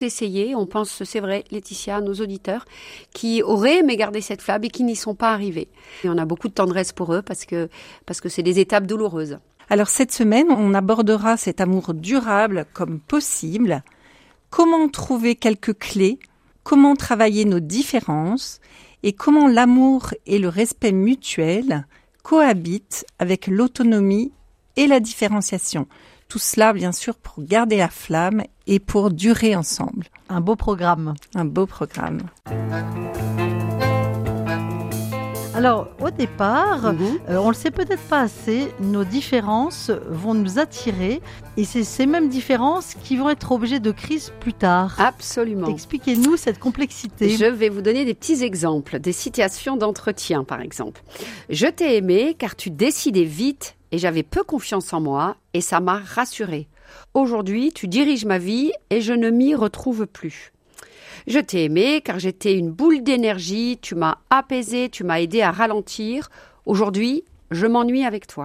Essayer, on pense, c'est vrai, Laetitia, nos auditeurs, qui auraient aimé garder cette flamme et qui n'y sont pas arrivés. Et on a beaucoup de tendresse pour eux parce que c'est des étapes douloureuses. Alors cette semaine, on abordera cet amour durable comme possible. Comment trouver quelques clés, comment travailler nos différences et comment l'amour et le respect mutuel cohabitent avec l'autonomie et la différenciation. Tout cela, bien sûr, pour garder la flamme et pour durer ensemble. Un beau programme. Un beau programme. Alors, au départ, on le sait peut-être pas assez, nos différences vont nous attirer et c'est ces mêmes différences qui vont être objets de crise plus tard. Absolument. Expliquez-nous cette complexité. Je vais vous donner des petits exemples, des situations d'entretien, par exemple. Je t'ai aimé car tu décidais vite et j'avais peu confiance en moi et ça m'a rassurée. Aujourd'hui, tu diriges ma vie et je ne m'y retrouve plus. Je t'ai aimé car j'étais une boule d'énergie, tu m'as apaisé, tu m'as aidé à ralentir. Aujourd'hui, je m'ennuie avec toi.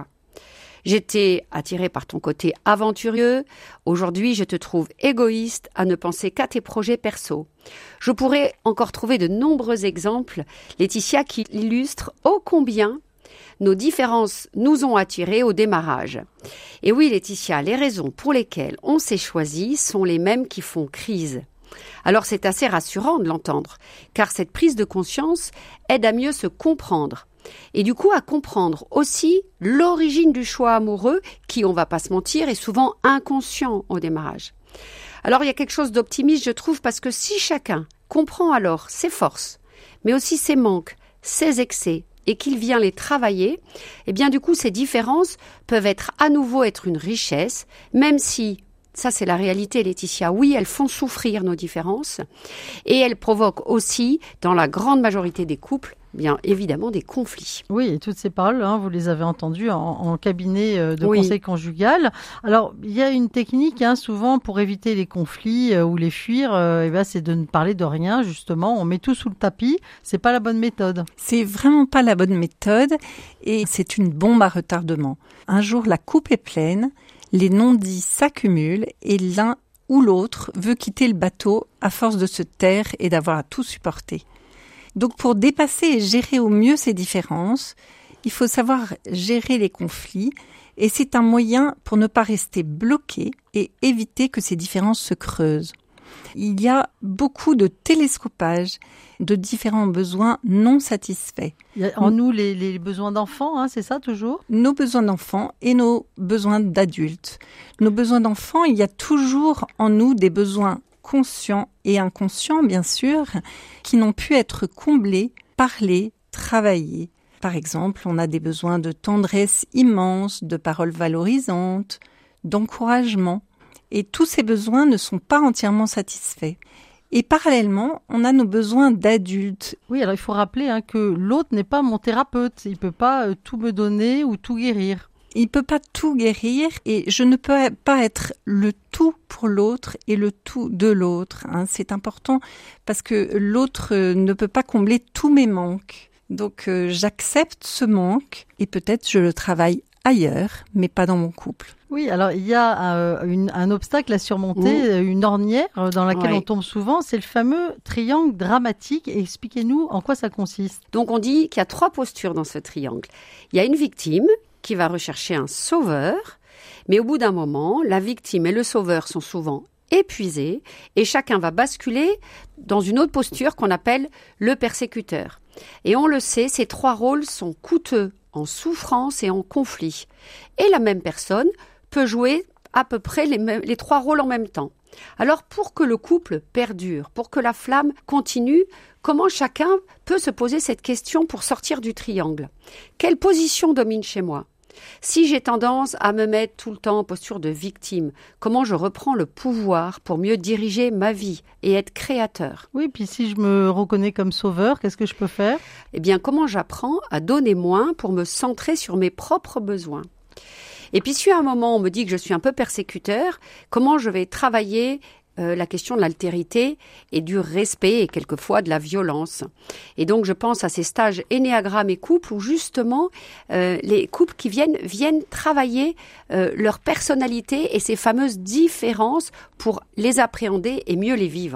J'étais attirée par ton côté aventureux. Aujourd'hui, je te trouve égoïste à ne penser qu'à tes projets perso. Je pourrais encore trouver de nombreux exemples, Laetitia, qui illustrent ô combien nos différences nous ont attirés au démarrage. Et oui, Laetitia, les raisons pour lesquelles on s'est choisi sont les mêmes qui font crise. Alors c'est assez rassurant de l'entendre, car cette prise de conscience aide à mieux se comprendre. Et du coup à comprendre aussi l'origine du choix amoureux qui, on va pas se mentir, est souvent inconscient au démarrage. Alors il y a quelque chose d'optimiste, je trouve, parce que si chacun comprend alors ses forces, mais aussi ses manques, ses excès, et qu'il vient les travailler, eh bien du coup ces différences peuvent être une richesse, même si, ça c'est la réalité Laetitia, oui elles font souffrir nos différences, et elles provoquent aussi, dans la grande majorité des couples, bien évidemment des conflits. Oui, et toutes ces paroles, vous les avez entendues en cabinet de conseil conjugal. Alors, il y a une technique souvent pour éviter les conflits ou les fuir, c'est de ne parler de rien, justement. On met tout sous le tapis. C'est pas la bonne méthode. C'est vraiment pas la bonne méthode et c'est une bombe à retardement. Un jour, la coupe est pleine, les non-dits s'accumulent et l'un ou l'autre veut quitter le bateau à force de se taire et d'avoir à tout supporter. Donc pour dépasser et gérer au mieux ces différences, il faut savoir gérer les conflits et c'est un moyen pour ne pas rester bloqué et éviter que ces différences se creusent. Il y a beaucoup de télescopage de différents besoins non satisfaits. Il y a en nous les besoins d'enfants, c'est ça toujours ? Nos besoins d'enfants et nos besoins d'adultes. Nos besoins d'enfants, il y a toujours en nous des besoins conscients et inconscients, bien sûr, qui n'ont pu être comblés, parlés, travaillés. Par exemple, on a des besoins de tendresse immense, de paroles valorisantes, d'encouragement. Et tous ces besoins ne sont pas entièrement satisfaits. Et parallèlement, on a nos besoins d'adultes. Oui, alors il faut rappeler que l'autre n'est pas mon thérapeute. Il ne peut pas tout me donner ou tout guérir. Il ne peut pas tout guérir et je ne peux pas être le tout pour l'autre et le tout de l'autre. C'est important parce que l'autre ne peut pas combler tous mes manques. Donc j'accepte ce manque et peut-être je le travaille ailleurs, mais pas dans mon couple. Oui, alors il y a un obstacle à surmonter, une ornière dans laquelle on tombe souvent, c'est le fameux triangle dramatique. Expliquez-nous en quoi ça consiste. Donc on dit qu'il y a 3 postures dans ce triangle. Il y a une victime qui va rechercher un sauveur, mais au bout d'un moment, la victime et le sauveur sont souvent épuisés et chacun va basculer dans une autre posture qu'on appelle le persécuteur. Et on le sait, ces 3 rôles sont coûteux en souffrance et en conflit. Et la même personne peut jouer à peu près les 3 rôles en même temps. Alors pour que le couple perdure, pour que la flamme continue, comment chacun peut se poser cette question pour sortir du triangle ? Quelle position domine chez moi ? Si j'ai tendance à me mettre tout le temps en posture de victime, comment je reprends le pouvoir pour mieux diriger ma vie et être créateur ? Oui, puis si je me reconnais comme sauveur, qu'est-ce que je peux faire ? Eh bien, comment j'apprends à donner moins pour me centrer sur mes propres besoins ? Et puis si à un moment on me dit que je suis un peu persécuteur, comment je vais travailler la question de l'altérité et du respect et quelquefois de la violence. Et donc je pense à ces stages Ennéagramme et couple où justement les couples qui viennent travailler leur personnalité et ces fameuses différences pour les appréhender et mieux les vivre.